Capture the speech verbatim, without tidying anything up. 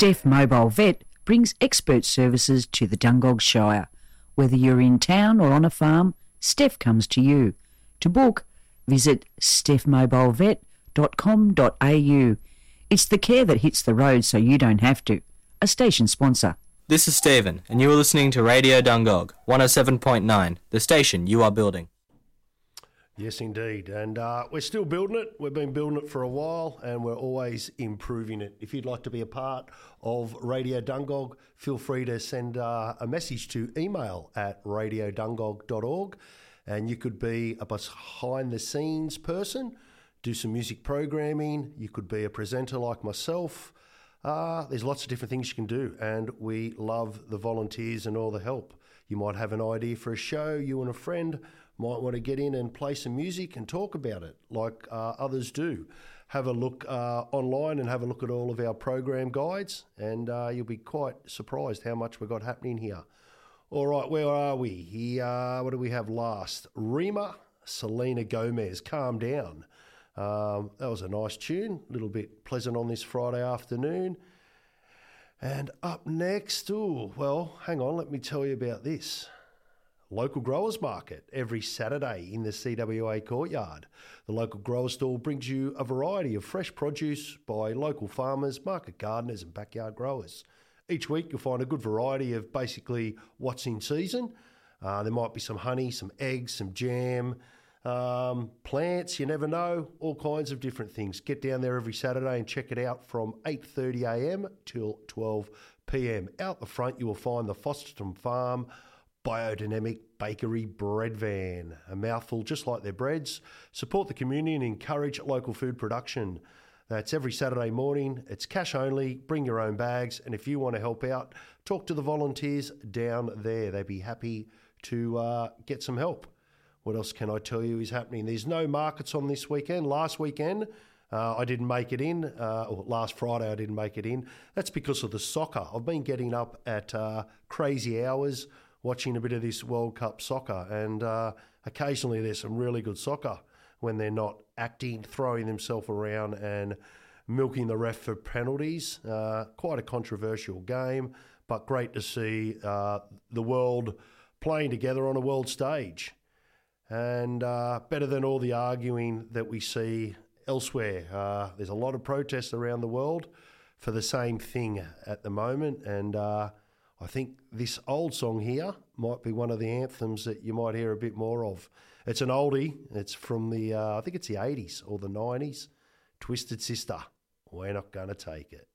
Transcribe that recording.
Steph Mobile Vet brings expert services to the Dungog Shire. Whether you're in town or on a farm, Steph comes to you. To book, visit steph mobile vet dot com dot a u. It's the care that hits the road so you don't have to. A station sponsor. This is Stephen, and you are listening to Radio Dungog, one oh seven point nine, the station you are building. Yes, indeed. And uh, we're still building it. We've been building it for a while, and we're always improving it. If you'd like to be a part of Radio Dungog, feel free to send uh, a message to email at radio dungog dot org, and you could be a behind-the-scenes person, do some music programming. You could be a presenter like myself. Uh, there's lots of different things you can do, and we love the volunteers and all the help. You might have an idea for a show, you and a friend might want to get in and play some music and talk about it like uh, others do. Have a look uh, online and have a look at all of our program guides, and uh, you'll be quite surprised how much we've got happening here. All right, where are we? Here, what do we have last? Rima, Selena Gomez, Calm Down. Um, that was a nice tune, a little bit pleasant on this Friday afternoon. And up next, ooh, well, hang on, let me tell you about this. Local Growers Market every Saturday in the C W A courtyard. The local grower stall brings you a variety of fresh produce by local farmers, market gardeners and backyard growers. Each week you'll find a good variety of basically what's in season. Uh, there might be some honey, some eggs, some jam, um, plants, you never know, all kinds of different things. Get down there every Saturday and check it out from eight thirty a m till twelve p m. Out the front you will find the Fosterton Farm Biodynamic Bakery Bread Van. A mouthful just like their breads. Support the community and encourage local food production. That's every Saturday morning. It's cash only. Bring your own bags. And if you want to help out, talk to the volunteers down there. They'd be happy to uh, get some help. What else can I tell you is happening? There's no markets on this weekend. Last weekend, uh, I didn't make it in. Uh, or last Friday, I didn't make it in. That's because of the soccer. I've been getting up at uh, crazy hours, watching a bit of this World Cup soccer, and uh, occasionally there's some really good soccer when they're not acting, throwing themselves around and milking the ref for penalties. Uh, quite a controversial game, but great to see uh, the world playing together on a world stage. And uh, better than all the arguing that we see elsewhere. Uh, there's a lot of protests around the world for the same thing at the moment, and uh, I think this old song here might be one of the anthems that you might hear a bit more of. It's an oldie. It's from the, uh, I think it's the eighties or the nineties. Twisted Sister, We're Not Gonna Take It.